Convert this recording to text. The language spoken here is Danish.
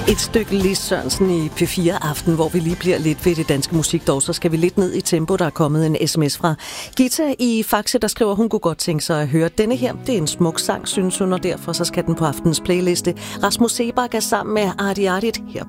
Et stykke Lis Sørensen i P4 Aften, hvor vi lige bliver lidt ved det danske musik dog, så skal vi lidt ned i tempo. Der er kommet en sms fra Gita i Faxe, der skriver, hun kunne godt tænke sig at høre denne her. Det er en smuk sang, synes hun, og derfor så skal den på aftens playliste. Rasmus Sebak er sammen med Arti Artit her